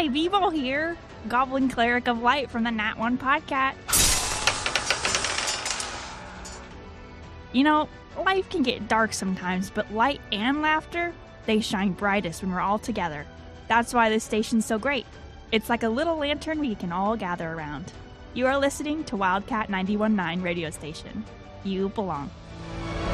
Hi, Beeble here, Goblin Cleric of Light from the Nat 1 podcast. You know, life can get dark sometimes, but light and laughter, they shine brightest when we're all together. That's why this station's so great. It's like a little lantern we can all gather around. You are listening to Wildcat 91.9 radio station. You belong.